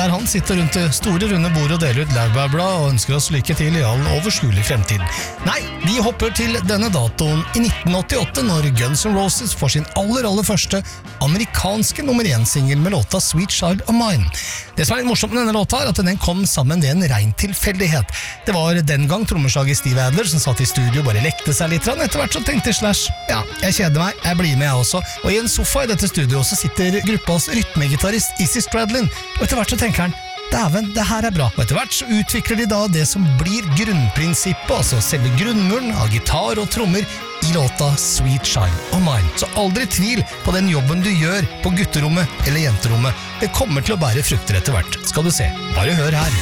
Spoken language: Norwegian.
der han sitter rundt det store runde bordet og deler ut laurbærblad og ønsker oss lykke til i all overskuelig fremtid. Nei, vi hopper til denne datoen i 1988 når Guns N' Roses får sin aller første amerikanske nummer 1-singel med låta Sweet Child of Mine. Det som er litt morsomt med denne låta er at den kom sammen ved en ren tilfeldighet. Det var den gang trommeslager Steve Adler som satt i studio og bare lekte seg litt. Etter hvert så tenkte Slash, ja, jeg kjeder meg, jeg blir med jeg også. Og i en sofa i dette studioet så sitter gruppas rytmegitarist Izzy Stradlin, og etter hvert så tenker han, dæven, det her er bra. Og etter hvert så utvikler de da det som blir grunnprinsippet, altså selve grunnmuren av gitar og trommer i låta Sweet Child of Mine. Så aldri tvil på den jobben du gjør på gutterommet eller jenterommet. Det kommer til å bære frukter etter hvert. Skal du se, bare hør her.